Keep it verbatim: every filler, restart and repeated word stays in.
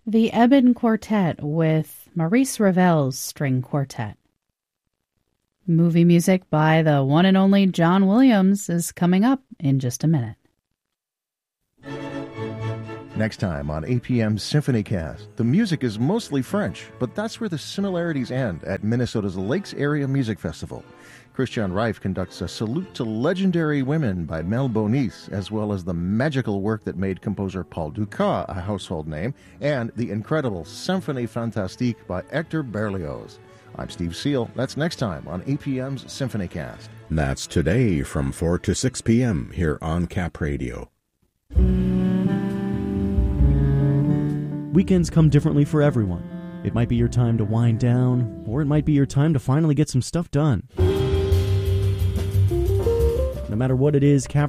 The Eben Quartet with Maurice Ravel's String Quartet. Movie music by the one and only John Williams is coming up in just a minute. Next time on A P M's SymphonyCast, the music is mostly French, but that's where the similarities end at Minnesota's Lakes Area Music Festival. Christian Reif conducts a Salute to Legendary Women by Mel Bonis, as well as the magical work that made composer Paul Dukas a household name, and the incredible Symphonie Fantastique by Hector Berlioz. I'm Steve Seal. That's next time on A P M's SymphonyCast. That's today from four to six p.m. here on Cap Radio. Weekends come differently for everyone. It might be your time to wind down, or it might be your time to finally get some stuff done. No matter what it is, Cap